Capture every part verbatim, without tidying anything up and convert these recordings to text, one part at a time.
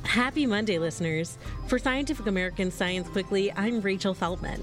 Happy Monday, listeners. For Scientific American Science Quickly, I'm Rachel Feldman.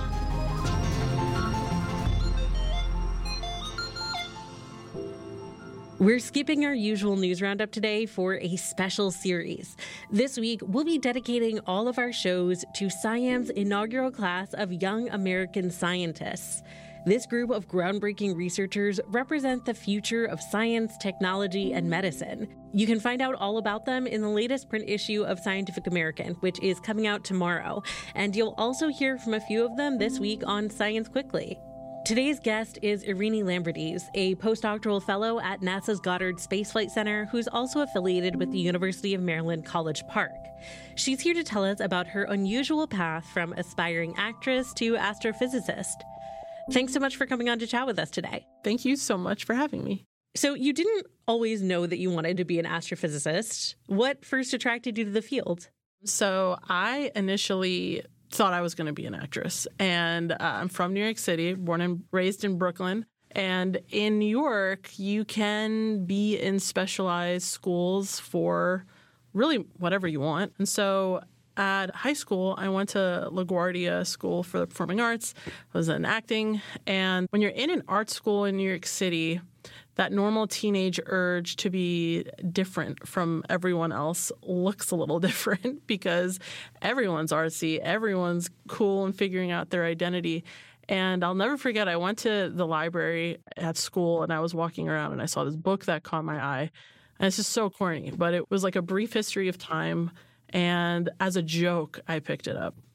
We're skipping our usual news roundup today for a special series. This week, we'll be dedicating all of our shows to SciAm's inaugural class of young American scientists. This group of groundbreaking researchers represent the future of science, technology, and medicine. You can find out all about them in the latest print issue of Scientific American, which is coming out tomorrow. And you'll also hear from a few of them this week on Science Quickly. Today's guest is Irini Lambrides, a postdoctoral fellow at NASA's Goddard Space Flight Center, who's also affiliated with the University of Maryland College Park. She's here to tell us about her unusual path from aspiring actress to astrophysicist. Thanks so much for coming on to chat with us today. Thank you so much for having me. So you didn't always know that you wanted to be an astrophysicist. What first attracted you to the field? So I initially thought I was going to be an actress. And uh, I'm from New York City, born and raised in Brooklyn. And in New York, you can be in specialized schools for really whatever you want. And so at high school, I went to LaGuardia School for the Performing Arts. I was in acting. And when you're in an art school in New York City, that normal teenage urge to be different from everyone else looks a little different because everyone's artsy, everyone's cool and figuring out their identity. And I'll never forget, I went to the library at school and I was walking around and I saw this book that caught my eye. And it's just so corny, but it was like a brief history of time. And as a joke, I picked it up.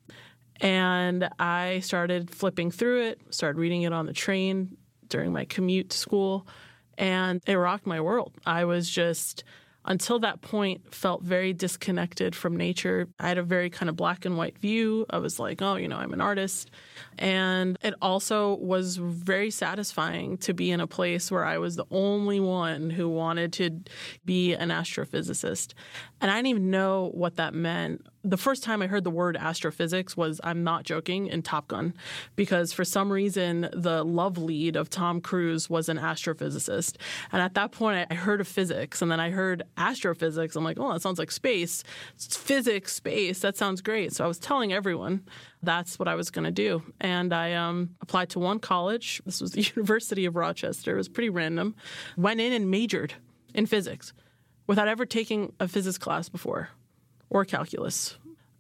And I started flipping through it, started reading it on the train during my commute to school, and it rocked my world. I was just, until that point, felt very disconnected from nature. I had a very kind of black and white view. I was like, oh, you know, I'm an artist. And it also was very satisfying to be in a place where I was the only one who wanted to be an astrophysicist. And I didn't even know what that meant. The first time I heard the word astrophysics was, I'm not joking, in Top Gun, because for some reason the love lead of Tom Cruise was an astrophysicist. And at that point I heard of physics, and then I heard astrophysics. I'm like, oh, that sounds like space. It's physics, space, that sounds great. So I was telling everyone that's what I was going to do. And I um, applied to one college. This was the University of Rochester. It was pretty random. Went in and majored in physics without ever taking a physics class before or calculus.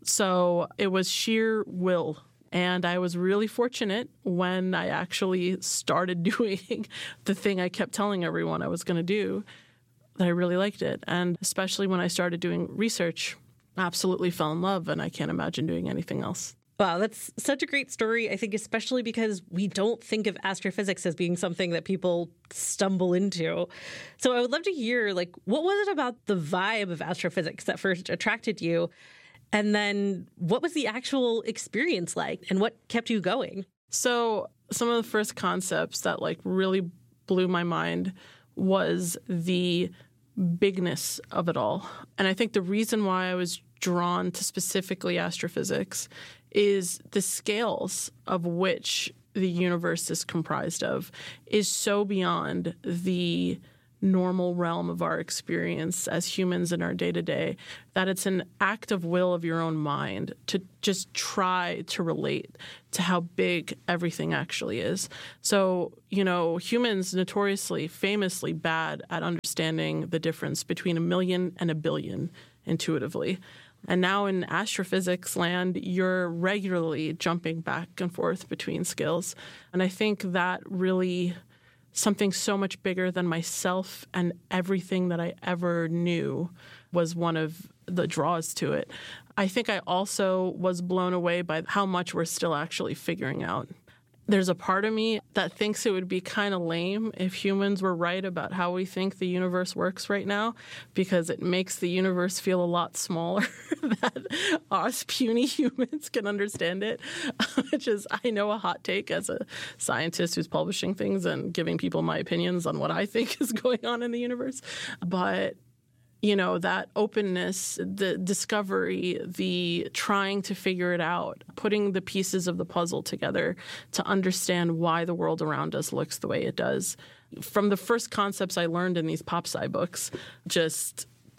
So it was sheer will. And I was really fortunate when I actually started doing the thing I kept telling everyone I was going to do, that I really liked it. And especially when I started doing research, I absolutely fell in love, and I can't imagine doing anything else. Wow, that's such a great story, I think, especially because we don't think of astrophysics as being something that people stumble into. So I would love to hear, like, what was it about the vibe of astrophysics that first attracted you? And then what was the actual experience like, and what kept you going? So some of the first concepts that, like, really blew my mind was the bigness of it all. And I think the reason why I was drawn to specifically astrophysics is the scales of which the universe is comprised of is so beyond the normal realm of our experience as humans in our day-to-day that it's an act of will of your own mind to just try to relate to how big everything actually is. So, you know, humans notoriously, famously bad at understanding the difference between a million and a billion intuitively. And now in astrophysics land, you're regularly jumping back and forth between scales. And I think that really something so much bigger than myself and everything that I ever knew was one of the draws to it. I think I also was blown away by how much we're still actually figuring out. There's a part of me that thinks it would be kind of lame if humans were right about how we think the universe works right now, because it makes the universe feel a lot smaller that us puny humans can understand it, which is, I know, a hot take as a scientist who's publishing things and giving people my opinions on what I think is going on in the universe. But you know, that openness, the discovery, the trying to figure it out, putting the pieces of the puzzle together to understand why the world around us looks the way it does. From the first concepts I learned in these pop sci books, just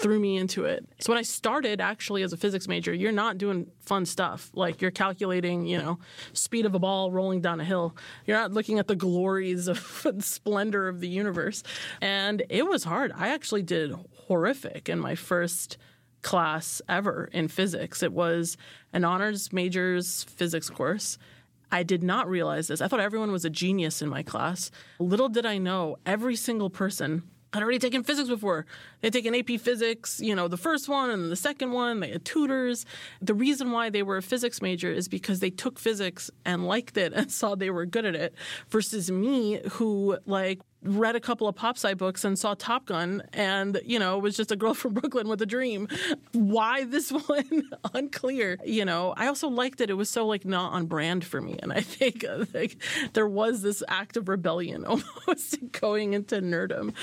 threw me into it. So when I started actually as a physics major, you're not doing fun stuff. Like you're calculating, you know, speed of a ball rolling down a hill. You're not looking at the glories of the splendor of the universe. And it was hard. I actually did horrific in my first class ever in physics. It was an honors majors physics course. I did not realize this. I thought everyone was a genius in my class. Little did I know, every single person had already taken physics before. They'd taken A P Physics, you know, the first one and the second one. They had tutors. The reason why they were a physics major is because they took physics and liked it and saw they were good at it, versus me, who, like, read a couple of pop sci books and saw Top Gun and, you know, was just a girl from Brooklyn with a dream. Why this one? Unclear. You know, I also liked it. It was so, like, not on brand for me. And I think uh, like, there was this act of rebellion almost going into nerdom.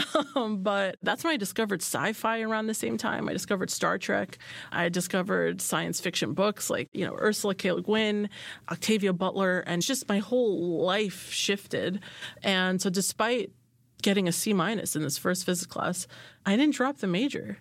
Um, but that's when I discovered sci-fi around the same time. I discovered Star Trek. I discovered science fiction books like, you know, Ursula K. Le Guin, Octavia Butler, and just my whole life shifted. And so despite getting a C minus in this first physics class, I didn't drop the major.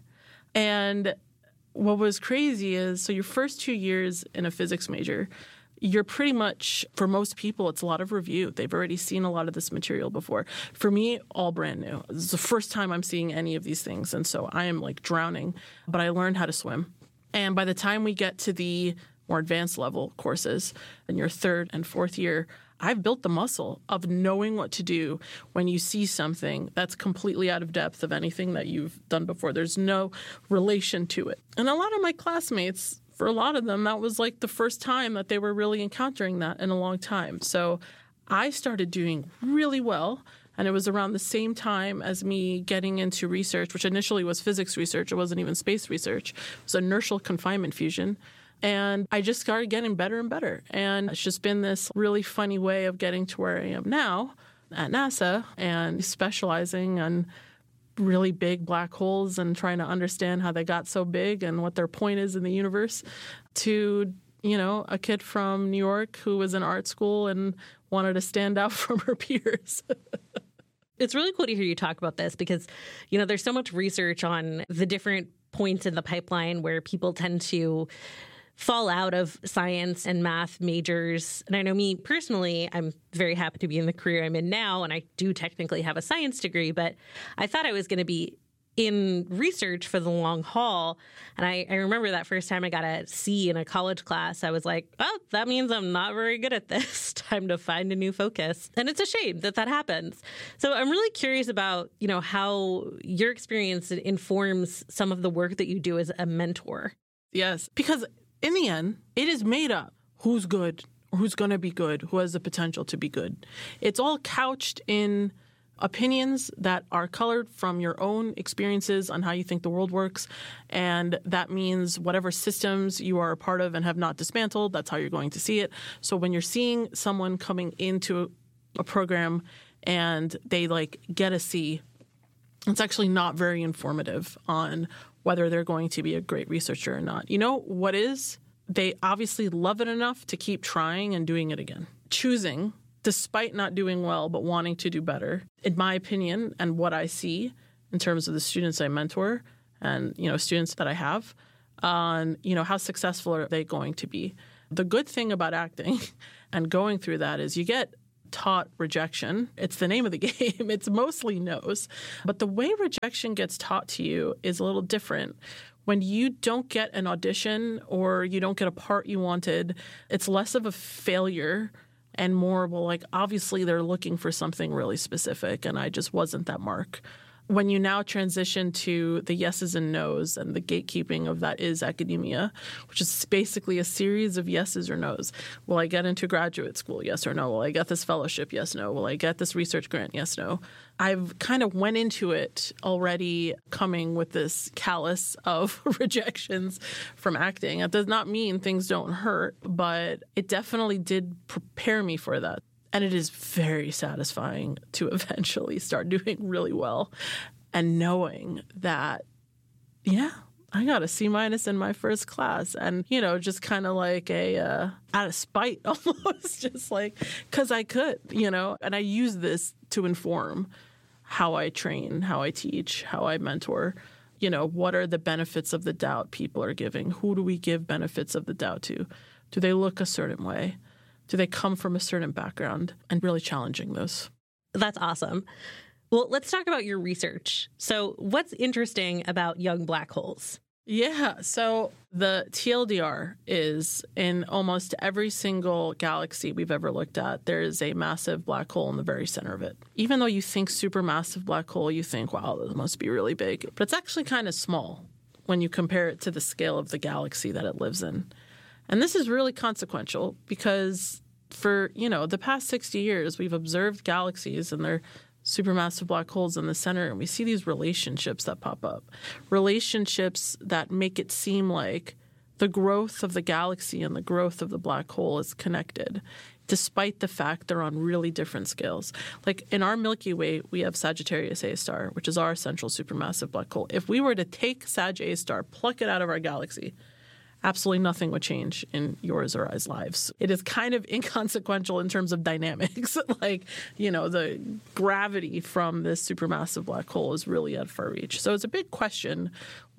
And what was crazy is, so your first two years in a physics major, you're pretty much, for most people, it's a lot of review. They've already seen a lot of this material before. For me, all brand new. This is the first time I'm seeing any of these things. And so I am like drowning, but I learned how to swim. And by the time we get to the more advanced level courses in your third and fourth year, I've built the muscle of knowing what to do when you see something that's completely out of depth of anything that you've done before. There's no relation to it. And a lot of my classmates, for a lot of them, that was like the first time that they were really encountering that in a long time. So I started doing really well. And it was around the same time as me getting into research, which initially was physics research. It wasn't even space research. It was inertial confinement fusion. And I just started getting better and better. And it's just been this really funny way of getting to where I am now at NASA and specializing on really big black holes and trying to understand how they got so big and what their point is in the universe, to, you know, a kid from New York who was in art school and wanted to stand out from her peers. It's really cool to hear you talk about this because, you know, there's so much research on the different points in the pipeline where people tend to fall out of science and math majors. And I know me personally, I'm very happy to be in the career I'm in now, and I do technically have a science degree, but I thought I was going to be in research for the long haul. And I, I remember that first time I got a C in a college class, I was like, oh, that means I'm not very good at this. Time to find a new focus. And it's a shame that that happens. So I'm really curious about, you know, how your experience informs some of the work that you do as a mentor. Yes, because in the end, it is made up who's good, or who's going to be good, who has the potential to be good. It's all couched in opinions that are colored from your own experiences on how you think the world works. And that means whatever systems you are a part of and have not dismantled, that's how you're going to see it. So when you're seeing someone coming into a program and they like get a C, it's actually not very informative on whether they're going to be a great researcher or not. You know what is? They obviously love it enough to keep trying and doing it again. Choosing, despite not doing well, but wanting to do better, in my opinion, and what I see in terms of the students I mentor and, you know, students that I have, on, you know, how successful are they going to be. The good thing about acting and going through that is you get taught rejection. It's the name of the game. It's mostly no's. But the way rejection gets taught to you is a little different. When you don't get an audition or you don't get a part you wanted, it's less of a failure and more, well, like, obviously they're looking for something really specific and I just wasn't that mark. When you now transition to the yeses and nos and the gatekeeping of that is academia, which is basically a series of yeses or nos. Will I get into graduate school? Yes or no. Will I get this fellowship? Yes, no. Will I get this research grant? Yes, no. I've kind of went into it already coming with this callus of rejections from acting. It does not mean things don't hurt, but it definitely did prepare me for that. And it is very satisfying to eventually start doing really well and knowing that, yeah, I got a C minus in my first class. And, you know, just kind of like a, uh, out of spite almost, just like, because I could, you know, and I use this to inform how I train, how I teach, how I mentor. you know, what are the benefits of the doubt people are giving? Who do we give benefits of the doubt to? Do they look a certain way? Do they come from a certain background? And really challenging those. That's awesome. Well, let's talk about your research. So what's interesting about young black holes? Yeah, so the T L D R is in almost every single galaxy we've ever looked at, there is a massive black hole in the very center of it. Even though you think supermassive black hole, you think, wow, this must be really big. But it's actually kind of small when you compare it to the scale of the galaxy that it lives in. And this is really consequential because for, you know, the past sixty years, we've observed galaxies and they're supermassive black holes in the center, and we see these relationships that pop up, relationships that make it seem like the growth of the galaxy and the growth of the black hole is connected, despite the fact they're on really different scales. Like in our Milky Way, we have Sagittarius A star, which is our central supermassive black hole. If we were to take Sag A star, pluck it out of our galaxy, absolutely nothing would change in yours or I's lives. It is kind of inconsequential in terms of dynamics. Like, you know, the gravity from this supermassive black hole is really at far reach. So it's a big question,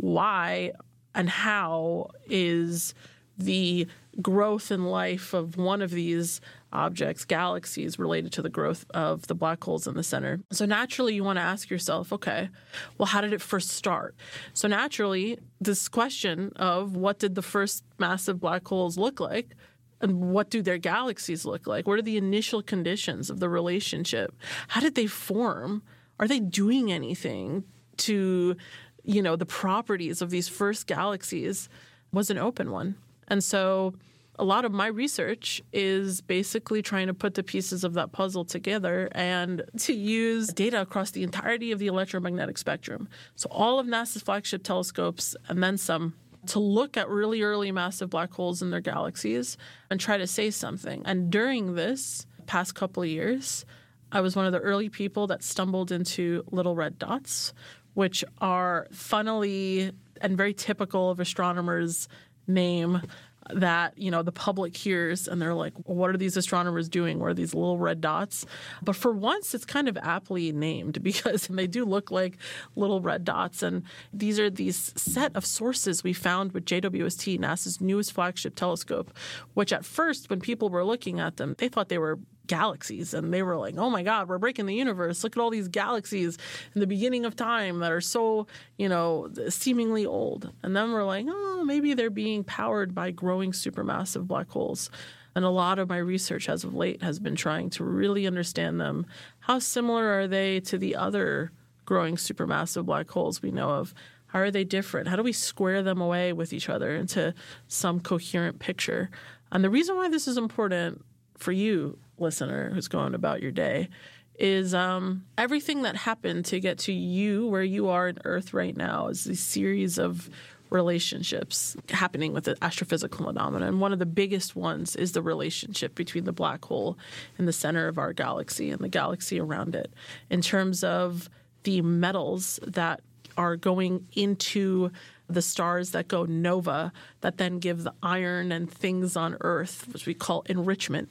why and how is the growth in life of one of these objects, galaxies, related to the growth of the black holes in the center? So naturally, you want to ask yourself, okay, well, how did it first start? So naturally, this question of what did the first massive black holes look like and what do their galaxies look like? What are the initial conditions of the relationship? How did they form? Are they doing anything to, you know, the properties of these first galaxies? Was an open one. And so a lot of my research is basically trying to put the pieces of that puzzle together and to use data across the entirety of the electromagnetic spectrum. So all of NASA's flagship telescopes and then some to look at really early massive black holes in their galaxies and try to say something. And during this past couple of years, I was one of the early people that stumbled into little red dots, which are funnily and very typical of astronomers' name that, you know, the public hears and they're like, what are these astronomers doing? What are these little red dots? But for once, it's kind of aptly named because they do look like little red dots. And these are these set of sources we found with J W S T, NASA's newest flagship telescope, which at first, when people were looking at them, they thought they were galaxies. And they were like, oh, my God, we're breaking the universe. Look at all these galaxies in the beginning of time that are so, you know, seemingly old. And then we're like, oh, maybe they're being powered by growing supermassive black holes. And a lot of my research as of late has been trying to really understand them. How similar are they to the other growing supermassive black holes we know of? How are they different? How do we square them away with each other into some coherent picture? And the reason why this is important for you, listener, who's going about your day, is um, everything that happened to get to you where you are in Earth right now is a series of relationships happening with the astrophysical phenomena. And one of the biggest ones is the relationship between the black hole in the center of our galaxy and the galaxy around it in terms of the metals that are going into the stars that go nova that then give the iron and things on Earth, which we call enrichment,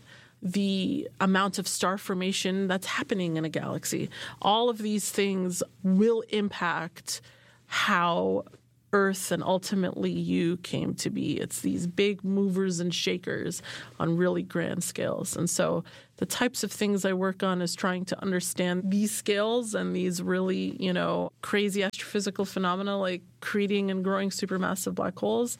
the amount of star formation that's happening in a galaxy. All of these things will impact how Earth and ultimately you came to be. It's these big movers and shakers on really grand scales. And so the types of things I work on is trying to understand these scales and these really, you know, crazy astrophysical phenomena like creating and growing supermassive black holes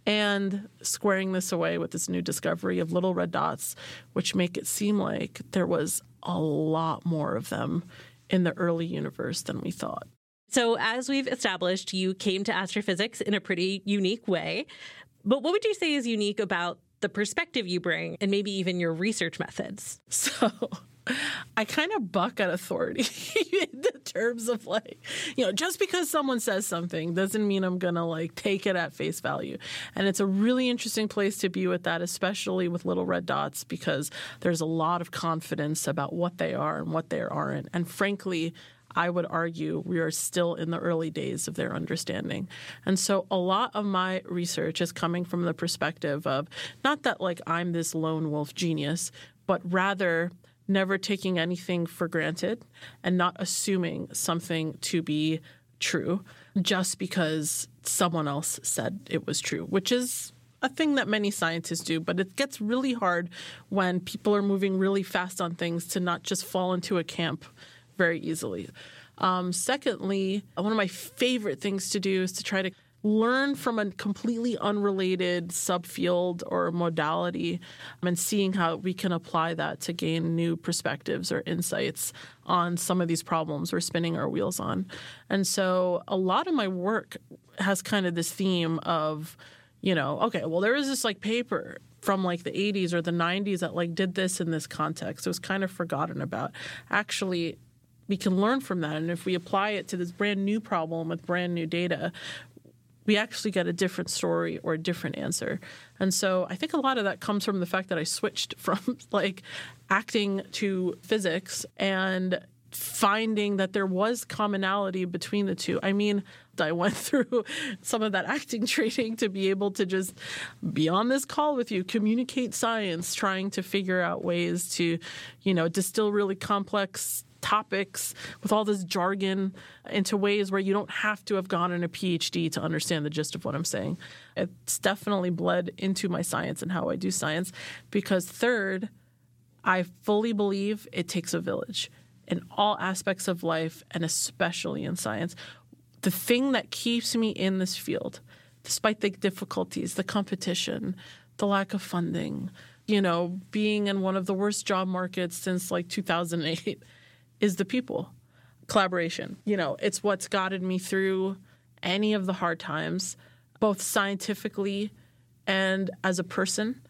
and squaring this away with this new discovery of little red dots, which make it seem like there was a lot more of them in the early universe than we thought. So as we've established, you came to astrophysics in a pretty unique way. But what would you say is unique about the perspective you bring and maybe even your research methods? So I kind of buck at authority in the terms of like, you know, just because someone says something doesn't mean I'm going to like take it at face value. And it's a really interesting place to be with that, especially with little red dots, because there's a lot of confidence about what they are and what they aren't. And frankly, I would argue we are still in the early days of their understanding. And so a lot of my research is coming from the perspective of not that like I'm this lone wolf genius, but rather never taking anything for granted and not assuming something to be true. just because someone else said it was true, which is a thing that many scientists do. But it gets really hard when people are moving really fast on things to not just fall into a camp very easily. Um, secondly, one of my favorite things to do is to try to learn from a completely unrelated subfield or modality and seeing how we can apply that to gain new perspectives or insights on some of these problems we're spinning our wheels on. And so a lot of my work has kind of this theme of, you know, okay, well, there is this like paper from like the eighties or the nineties that like did this in this context. It was kind of forgotten about. Actually, we can learn from that. And if we apply it to this brand new problem with brand new data, we actually get a different story or a different answer. And so I think a lot of that comes from the fact that I switched from like acting to physics and finding that there was commonality between the two. I mean, I went through some of that acting training to be able to just be on this call with you, communicate science, trying to figure out ways to, you know, distill really complex topics with all this jargon into ways where you don't have to have gotten a P H D to understand the gist of what I'm saying. It's definitely bled into my science and how I do science because third, I fully believe it takes a village in all aspects of life and especially in science. The thing that keeps me in this field, despite the difficulties, the competition, the lack of funding, you know, being in one of the worst job markets since like two thousand eight, is the people. Collaboration. You know, it's what's gotten me through any of the hard times, both scientifically and as a person.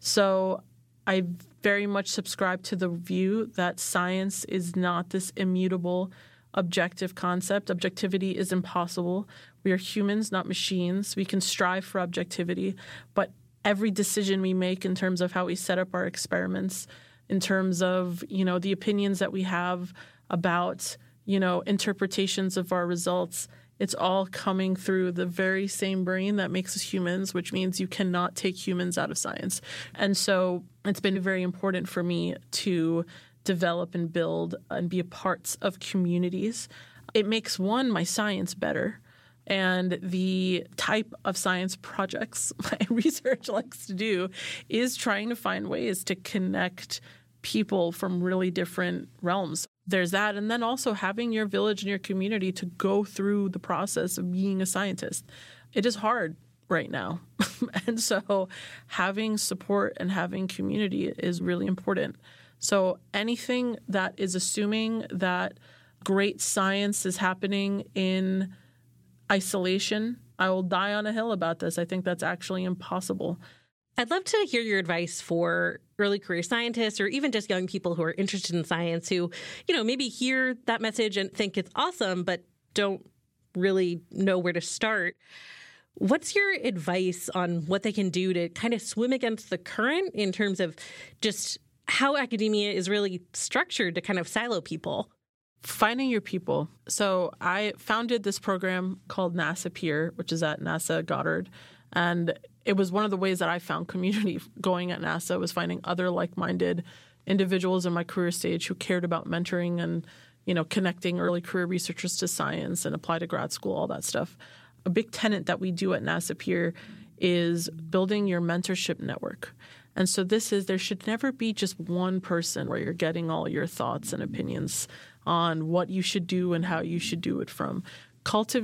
So I very much subscribe to the view that science is not this immutable, objective concept. Objectivity is impossible. We are humans, not machines. We can strive for objectivity, but every decision we make in terms of how we set up our experiments, in terms of, you know, the opinions that we have about, you know, interpretations of our results, it's all coming through the very same brain that makes us humans, which means you cannot take humans out of science. And so it's been very important for me to develop and build and be a part of communities. It makes, one, my science better. And the type of science projects my research likes to do is trying to find ways to connect people from really different realms. There's that. And then also having your village and your community to go through the process of being a scientist. It is hard right now. And so having support and having community is really important. So anything that is assuming that great science is happening in isolation, I will die on a hill about this. I think that's actually impossible. I'd love to hear your advice for early career scientists or even just young people who are interested in science who, you know, maybe hear that message and think it's awesome, but don't really know where to start. What's your advice on what they can do to kind of swim against the current in terms of just how academia is really structured to kind of silo people? Finding your people. So I founded this program called NASA Peer, which is at NASA Goddard. And it was one of the ways that I found community going at NASA was finding other like-minded individuals in my career stage who cared about mentoring and, you know, connecting early career researchers to science and apply to grad school, all that stuff. A big tenet that we do at NASA Peer is building your mentorship network. And so this is, there should never be just one person where you're getting all your thoughts and opinions on what you should do and how you should do it from. Cultivate